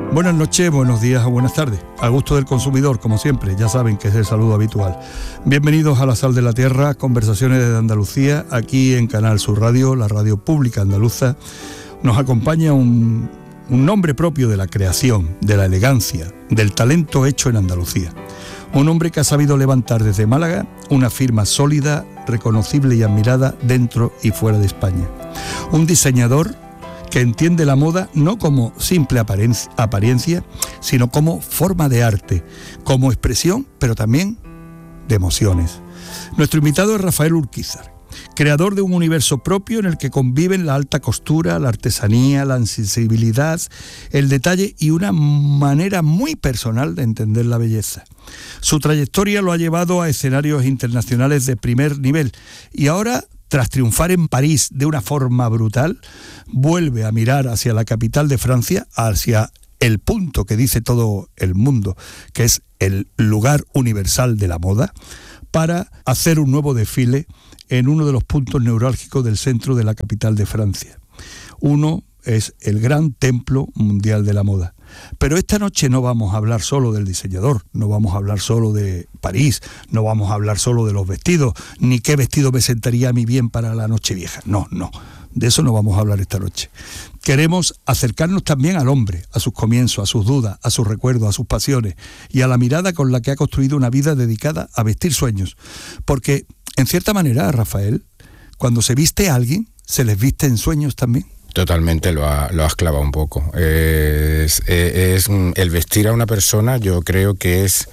Buenas noches, buenos días o buenas tardes. A gusto del consumidor, como siempre, ya saben que es el saludo habitual. Bienvenidos a La Sal de la Tierra, conversaciones de Andalucía, aquí en Canal Sur Radio, la radio pública andaluza. Nos acompaña un nombre propio de la creación, de la elegancia, del talento hecho en Andalucía. Un hombre que ha sabido levantar desde Málaga una firma sólida, reconocible y admirada dentro y fuera de España. Un diseñador que entiende la moda no como simple apariencia, sino como forma de arte, como expresión, pero también de emociones. Nuestro invitado es Rafael Urquizar, creador de un universo propio en el que conviven la alta costura, la artesanía, la sensibilidad, el detalle y una manera muy personal de entender la belleza. Su trayectoria lo ha llevado a escenarios internacionales de primer nivel y ahora, tras triunfar en París de una forma brutal, vuelve a mirar hacia la capital de Francia, hacia el punto que dice todo el mundo, que es el lugar universal de la moda, para hacer un nuevo desfile en uno de los puntos neurálgicos del centro de la capital de Francia. Uno es el gran templo mundial de la moda. Pero esta noche no vamos a hablar solo del diseñador, no vamos a hablar solo de París, no vamos a hablar solo de los vestidos, ni qué vestido me sentaría a mí bien para la Nochevieja. No, de eso no vamos a hablar esta noche. Queremos acercarnos también al hombre, a sus comienzos, a sus dudas, a sus recuerdos, a sus pasiones y a la mirada con la que ha construido una vida dedicada a vestir sueños. Porque, en cierta manera, Rafael, cuando se viste a alguien, se les viste en sueños también. Totalmente, lo has clavado un poco. Es el vestir a una persona, yo creo que es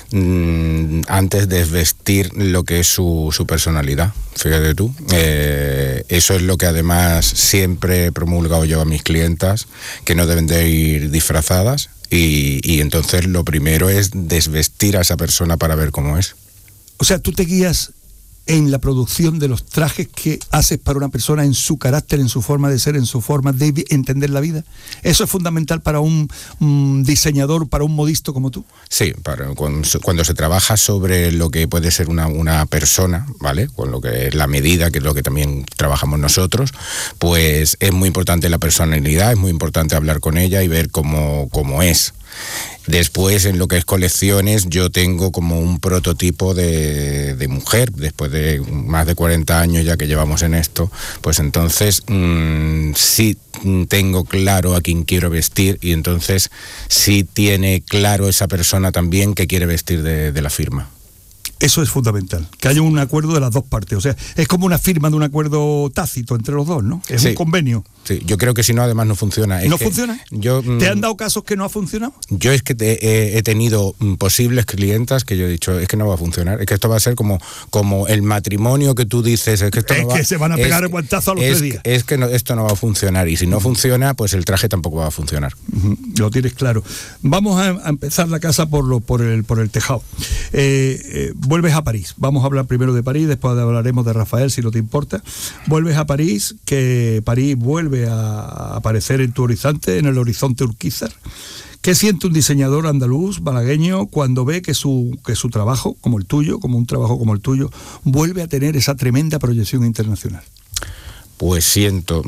antes de vestir lo que es su personalidad. Fíjate tú, eso es lo que además siempre he promulgado yo a mis clientas, que no deben de ir disfrazadas y entonces lo primero es desvestir a esa persona para ver cómo es. O sea, tú te guías en la producción de los trajes que haces para una persona, en su carácter, en su forma de ser, en su forma de entender la vida. ¿Eso es fundamental para un diseñador, para un modisto como tú? Sí, cuando se trabaja sobre lo que puede ser una persona, ¿vale? Con lo que es la medida, que es lo que también trabajamos nosotros, pues es muy importante la personalidad, es muy importante hablar con ella y ver cómo es. Después, en lo que es colecciones, yo tengo como un prototipo de mujer, después de más de 40 años ya que llevamos en esto, pues entonces sí tengo claro a quién quiero vestir y entonces sí tiene claro esa persona también que quiere vestir de la firma. Eso es fundamental, que haya un acuerdo de las dos partes. O sea, es como una firma de un acuerdo tácito entre los dos, ¿no? Es un convenio. Sí, yo creo que si no, además no funciona. ¿No funciona? ¿Te han dado casos que no ha funcionado? Yo es que he tenido posibles clientas que yo he dicho, es que no va a funcionar, es que esto va a ser como el matrimonio que tú dices, es que esto no va, que se van a pegar el guantazo a los 3 días. Es que esto no va a funcionar y si no funciona, pues el traje tampoco va a funcionar. Lo tienes claro. Vamos a empezar la casa por el tejado. Vuelves a París. Vamos a hablar primero de París, después hablaremos de Rafael, si no te importa. Vuelves a París, que París vuelve a aparecer en tu horizonte, en el horizonte Urquizar. ¿Qué siente un diseñador andaluz, malagueño, cuando ve que su trabajo, como el tuyo, como un trabajo como el tuyo, vuelve a tener esa tremenda proyección internacional? Pues siento,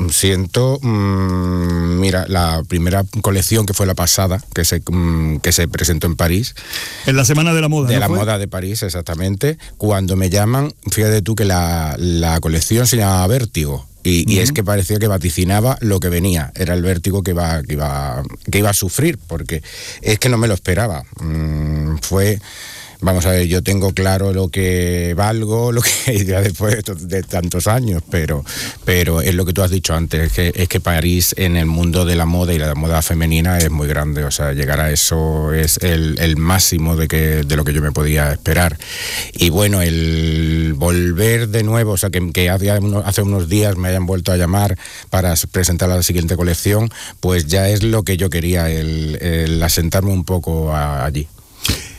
mira, la primera colección que fue la pasada, que se presentó en París. En la Semana de la Moda, de la moda de París, exactamente. Cuando me llaman, fíjate tú que la colección se llamaba Vértigo. Y es que parecía que vaticinaba lo que venía. Era el vértigo que iba a sufrir, porque es que no me lo esperaba. Vamos a ver, yo tengo claro lo que valgo, lo que ya después de tantos años, pero es lo que tú has dicho antes, es que París en el mundo de la moda y la moda femenina es muy grande, o sea, llegar a eso es el máximo de lo que yo me podía esperar. Y bueno, el volver de nuevo, o sea, que hace unos días me hayan vuelto a llamar para presentar la siguiente colección, pues ya es lo que yo quería, el asentarme un poco allí.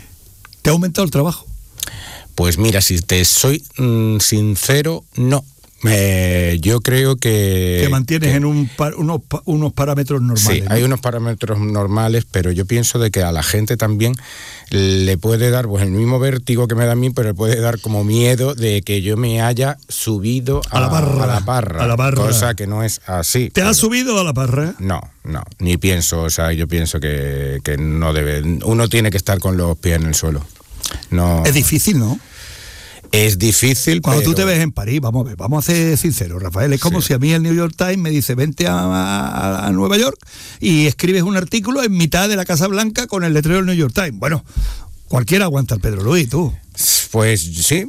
¿Te ha aumentado el trabajo? Pues mira, si te soy sincero, no. Yo creo que mantienes en unos parámetros normales. Sí, hay unos parámetros normales, pero yo pienso de que a la gente también le puede dar pues el mismo vértigo que me da a mí, pero le puede dar como miedo de que yo me haya subido a la barra, cosa que no es así. ¿Te has subido a la barra? No, ni pienso, o sea, yo pienso que no debe, uno tiene que estar con los pies en el suelo. No. Es difícil, ¿no? Es difícil, cuando tú te ves en París, vamos a ser sinceros, Rafael, es como si a mí el New York Times me dice vente a Nueva York y escribes un artículo en mitad de la Casa Blanca con el letrero del New York Times. Bueno, cualquiera aguanta el Pedro Luis, tú. Pues sí,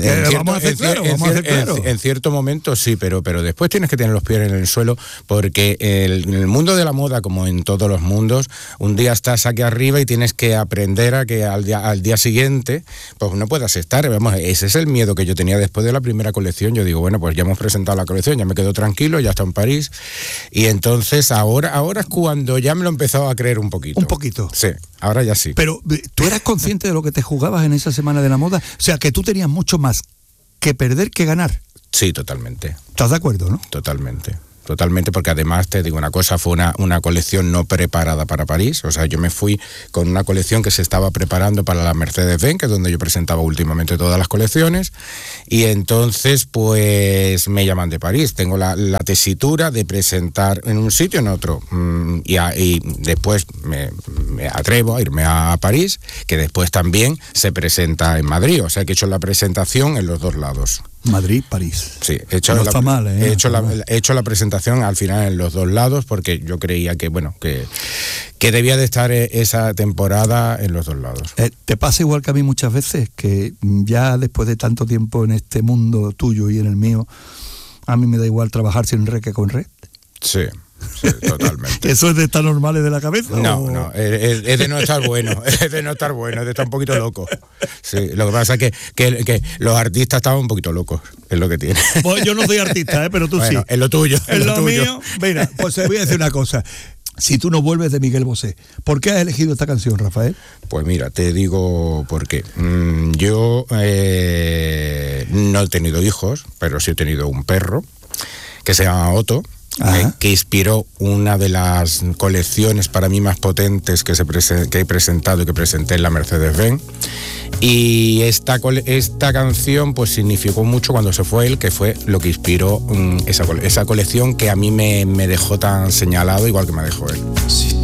en cierto momento sí, pero después tienes que tener los pies en el suelo, porque en el mundo de la moda, como en todos los mundos, un día estás aquí arriba y tienes que aprender a que al día siguiente pues no puedas estar. Vamos, ese es el miedo que yo tenía después de la primera colección. Yo digo, bueno, pues ya hemos presentado la colección, ya me quedo tranquilo, ya está en París, y entonces ahora es cuando ya me lo he empezado a creer un poquito. Un poquito. Sí, ahora ya sí. Pero ¿tú eras consciente de lo que te jugabas en esa semana de la moda? O sea, que tú tenías mucho más que perder que ganar. Sí, totalmente. ¿Estás de acuerdo, no? Totalmente, porque además te digo una cosa, fue una colección no preparada para París. O sea, yo me fui con una colección que se estaba preparando para la Mercedes-Benz, que es donde yo presentaba últimamente todas las colecciones, y entonces pues me llaman de París. Tengo la tesitura de presentar en un sitio, en otro, y después me atrevo a irme a París, que después también se presenta en Madrid. O sea, que he hecho la presentación en los dos lados. Madrid, París. Sí, he hecho la presentación al final en los dos lados, porque yo creía que debía de estar esa temporada en los dos lados. ¿Te pasa igual que a mí muchas veces, que ya después de tanto tiempo en este mundo tuyo y en el mío, a mí me da igual trabajar sin red que con red? Sí, totalmente. ¿Eso es de estar normales de la cabeza? No, es de no estar bueno, es de estar un poquito loco. Sí, lo que pasa es que los artistas estaban un poquito locos, es lo que tiene. Pues yo no soy artista, pero tú bueno, sí. Es lo tuyo. Es lo mío. Mira, pues te voy a decir una cosa. Si tú no vuelves, de Miguel Bosé, ¿por qué has elegido esta canción, Rafael? Pues mira, te digo por qué. Yo no he tenido hijos, pero sí he tenido un perro que se llama Otto. Que inspiró una de las colecciones para mí más potentes que he presentado y que presenté en la Mercedes-Benz. Y esta canción pues significó mucho cuando se fue él, que fue lo que inspiró esa colección que a mí me dejó tan señalado igual que me dejó él. Sí.